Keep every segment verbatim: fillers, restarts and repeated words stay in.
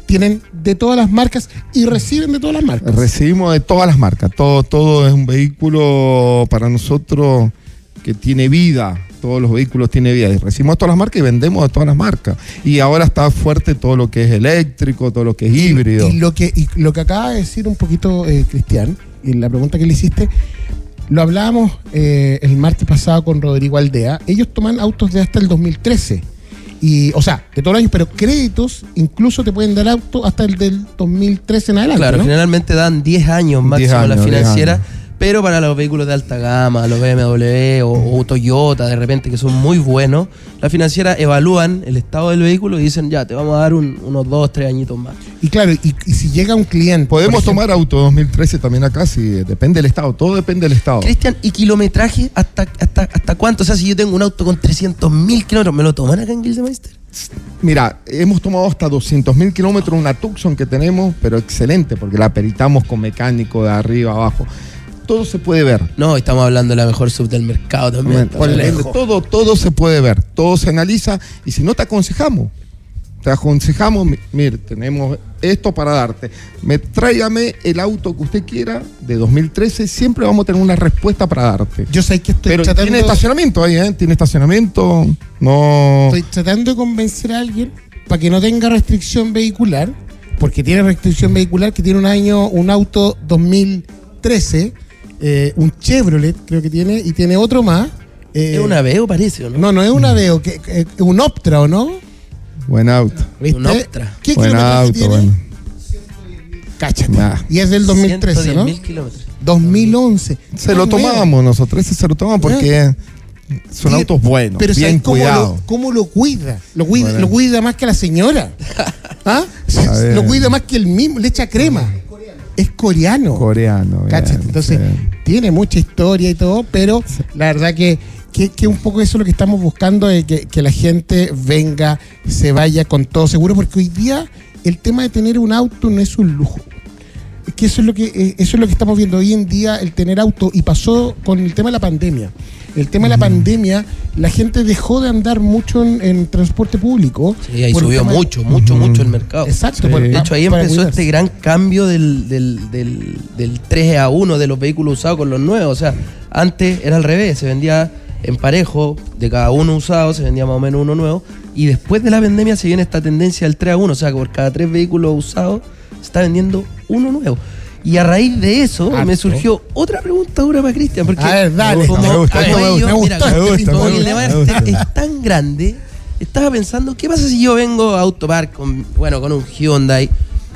tienen de todas las marcas y reciben de todas las marcas. Recibimos de todas las marcas. Todo, todo es un vehículo para nosotros que tiene vida. Todos los vehículos tienen vida. Y recibimos de todas las marcas y vendemos de todas las marcas. Y ahora está fuerte todo lo que es eléctrico, todo lo que es híbrido. Y, y, lo, que, y lo que acaba de decir un poquito eh, Cristian, y la pregunta que le hiciste, lo hablábamos eh, el martes pasado con Rodrigo Aldea. Ellos toman autos de hasta el dos mil trece. Y, o sea, de todos los años, pero créditos incluso te pueden dar auto hasta el del dos mil trece en adelante. Claro, ¿no? Generalmente dan diez años máximo a la financiera, pero para los vehículos de alta gama, los B M W o, o Toyota, de repente, que son muy buenos, la financiera evalúan el estado del vehículo y dicen, ya, te vamos a dar un, unos dos, tres añitos más. Y claro, y, y si llega un cliente... Podemos ejemplo, tomar auto dos mil trece también acá, si depende del estado, todo depende del estado. Cristian, ¿y kilometraje hasta, hasta, hasta cuánto? O sea, si yo tengo un auto con trescientos mil kilómetros, ¿me lo toman acá en Gildemeister? Mira, hemos tomado hasta doscientos mil kilómetros una Tucson que tenemos, pero excelente, porque la peritamos con mecánico de arriba a abajo. Todo se puede ver. No, estamos hablando de la mejor sub del mercado también. Bueno, todo, todo se puede ver, todo se analiza, y si no, te aconsejamos. Te aconsejamos, mire, tenemos esto para darte. Me, tráigame el auto que usted quiera de dos mil trece, siempre vamos a tener una respuesta para darte. Yo sé que estoy Pero tratando... tiene estacionamiento ahí, ¿eh? Tiene estacionamiento, no... Estoy tratando de convencer a alguien para que no tenga restricción vehicular, porque tiene restricción vehicular, que tiene un año, un auto dos mil trece, eh, un Chevrolet creo que tiene, y tiene otro más. Eh, ¿Es un Aveo parece o no? No, no es un Aveo, que, que, un Optra, ¿o no? Buen auto. ¿Viste? Un Optra. ¿Qué Buen auto, tiene? bueno. Cáchate. Nah. Y es del dos mil trece, ¿no? mil kilómetros. dos mil once. Se lo tomamos nosotros, ese se lo tomamos porque son Sí, autos buenos, pero bien cómo cuidados. lo, cómo lo cuida? Lo cuida, Bueno. lo cuida más que la señora. ¿Ah? ver. Lo cuida más que el mismo, le echa crema. Es coreano. Coreano. Cáchate. bien, Entonces, bien. tiene mucha historia y todo, pero la verdad que, que, que un poco eso es lo que estamos buscando, de que, que la gente venga, se vaya con todo seguro, porque hoy día el tema de tener un auto no es un lujo. Es que eso es lo que eh, eso es lo que estamos viendo hoy en día, el tener auto, y pasó con el tema de la pandemia. El tema de la pandemia, la gente dejó de andar mucho en, en transporte público. Sí, ahí por el subió tema de- mucho, mucho, Ujú. mucho el mercado. Exacto. Sí. por- De hecho, ahí para empezó cuidarse. este gran cambio del, del, del, del tres a uno de los vehículos usados con los nuevos. O sea, antes era al revés, se vendía en parejo, de cada uno usado, se vendía más o menos uno nuevo. Y después de la pandemia se viene esta tendencia del tres a uno, o sea, que por cada tres vehículos usados se está vendiendo uno nuevo. Y a raíz de eso Harto. me surgió otra pregunta dura para Cristian, porque A ver, dale. como, Me gusta, como me ellos, gusta, mira, me como gusta, el me gusta, Gildemeister me gusta. es tan grande, estaba pensando, ¿qué pasa si yo vengo a Autopark con, bueno, con un Hyundai,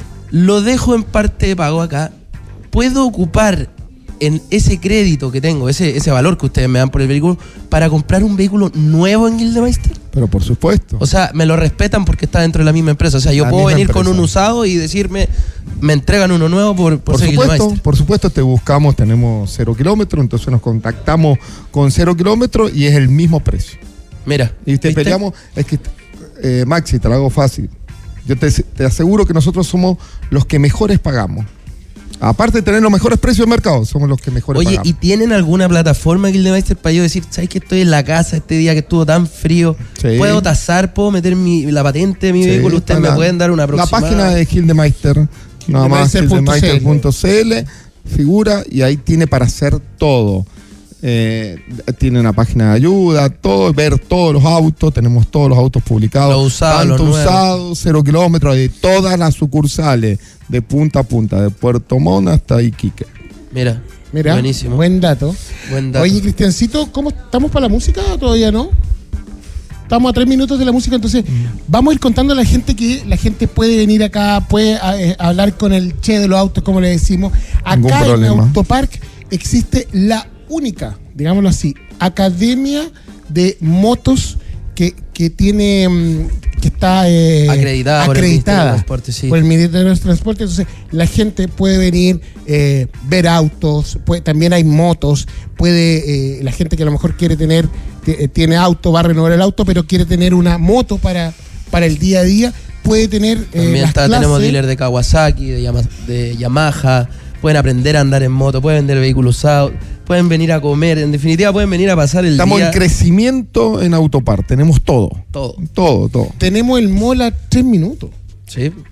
lo dejo en parte de pago acá, puedo ocupar en ese crédito que tengo, ese, ese valor que ustedes me dan por el vehículo, para comprar un vehículo nuevo en Gildemeister? Pero por supuesto. O sea, me lo respetan porque está dentro de la misma empresa. O sea, yo La puedo misma venir con empresa. un usado y decirme, me entregan uno nuevo por, por, Por ser supuesto, Gildemeister. por supuesto te buscamos, tenemos cero kilómetros, entonces nos contactamos con cero kilómetros y es el mismo precio. Mira. Y te ¿viste? peleamos, es que, eh, Maxi, te lo hago fácil. Yo te, te aseguro que nosotros somos los que mejores pagamos. Aparte de tener los mejores precios del mercado, somos los que mejores Oye, pagamos. ¿y tienen alguna plataforma Gildemeister para yo decir, ¿sabes que estoy en la casa este día que estuvo tan frío? Sí. ¿Puedo tasar? ¿Puedo meter mi, la patente de mi Sí, vehículo? ¿Ustedes está me la- pueden dar una aproximada? La página de Gildemeister, nada más, Gildemeister punto c l. gildemeister punto c l, figura y ahí tiene para hacer todo. Eh, tiene una página de ayuda, todo, ver todos los autos, tenemos todos los autos publicados, Los usados, tanto los nuevos. usados, cero kilómetros, de todas las sucursales, de punta a punta, de Puerto Montt hasta Iquique. Mira, Mira, buenísimo. buen dato. Buen dato. Oye, Cristiancito, ¿cómo estamos para la música o todavía no? Estamos a tres minutos de la música, entonces vamos a ir contando a la gente que la gente puede venir acá, puede eh, hablar con el che de los autos, como le decimos. Ningún Acá en problema. Autopark existe la única, digámoslo así, academia de motos que, que tiene, mm, que está eh, Acreditada por el Ministerio de Transporte, sí. por el Ministerio de Transporte. Entonces la gente puede venir, eh, ver autos, puede, también hay motos, puede, eh, la gente que a lo mejor quiere tener, t- tiene auto, va a renovar el auto, pero quiere tener una moto para, para el día a día, puede tener eh, También las está, clases. tenemos dealer de Kawasaki, de, Yama- de Yamaha, pueden aprender a andar en moto, pueden vender vehículos usados, pueden venir a comer, en definitiva pueden venir a pasar el Estamos día. en crecimiento en Autopar, tenemos todo, Todo. todo, todo. Tenemos el mall a tres minutos. Sí.